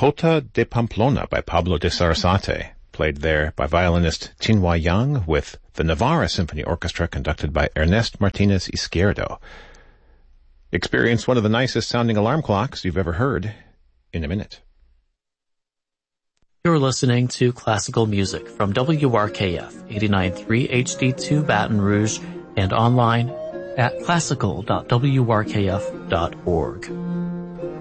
Jota de Pamplona by Pablo de Sarasate, played there by violinist Chinua Yang with the Navarra Symphony Orchestra conducted by Ernest Martinez Izquierdo. Experience one of the nicest sounding alarm clocks you've ever heard in a minute. You're listening to classical music from WRKF 89.3 HD2 Baton Rouge and online at classical.wrkf.org.